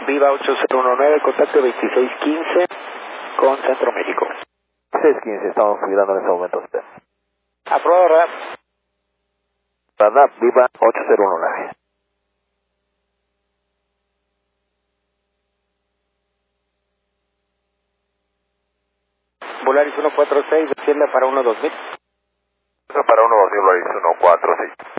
Viva 8019, contacto 2615 con Centro México. 615, estamos cuidando en este momento. Aprobado, radar. Radar, Viva 8019. Volaris 146, descienda para 12000. Para 12000, Volaris 146.